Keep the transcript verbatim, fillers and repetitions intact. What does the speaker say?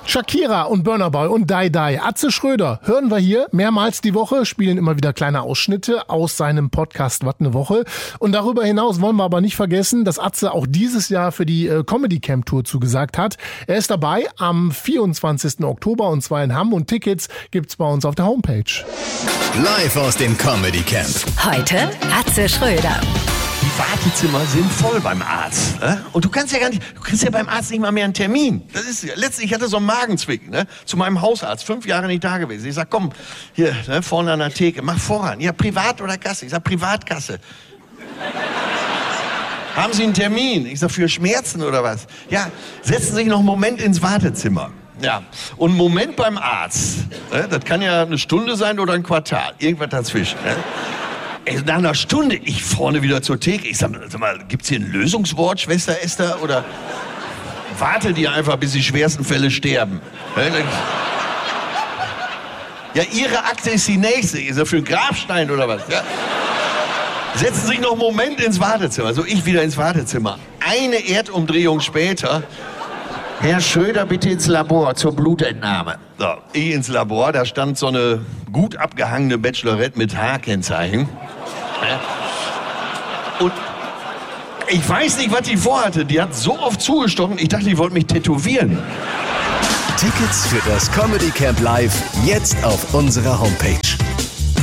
Shakira und Burna Boy und Dai Dai. Atze Schröder hören wir hier mehrmals die Woche, spielen immer wieder kleine Ausschnitte aus seinem Podcast Wat ne Woche. Und darüber hinaus wollen wir aber nicht vergessen, dass Atze auch dieses Jahr für die äh, Comedy Camp Tour zugesagt hat. Er ist dabei am vierundzwanzigsten Oktober und zwar in Hamm und Tickets gibt's bei uns auf der Homepage. Live aus dem Comedy Camp. Heute Atze Schröder. Die Wartezimmer sind voll beim Arzt. Ne? Und du kannst ja gar nicht, du kriegst ja beim Arzt nicht mal mehr einen Termin. Das ist, letztlich, ich hatte so einen Magenzwicken, ne? Zu meinem Hausarzt, fünf Jahre nicht da gewesen. Ich sag, komm, hier, ne, vorne an der Theke, mach voran. Ja, Privat oder Kasse? Ich sag, Privatkasse. Haben Sie einen Termin? Ich sag, für Schmerzen oder was? Ja, setzen Sie sich noch einen Moment ins Wartezimmer. Ja, und einen Moment beim Arzt. Ne? Das kann ja eine Stunde sein oder ein Quartal. Irgendwas dazwischen. Ne? Ey, nach einer Stunde, ich vorne wieder zur Theke. Ich sag, sag mal, gibt's hier ein Lösungswort, Schwester Esther? Oder wartet ihr einfach, bis die schwersten Fälle sterben? Ja, Ihre Akte ist die nächste. Ist ja für einen Grabstein oder was? Ja? Setzen Sie sich noch einen Moment ins Wartezimmer. Also ich wieder ins Wartezimmer. Eine Erdumdrehung später. Herr Schröder, bitte ins Labor zur Blutentnahme. So, ich ins Labor, da stand so eine gut abgehangene Bachelorette mit H-Kennzeichen. Und ich weiß nicht, was die vorhatte. Die hat so oft zugestochen, ich dachte, die wollte mich tätowieren. Tickets für das Comedy Camp Live jetzt auf unserer Homepage.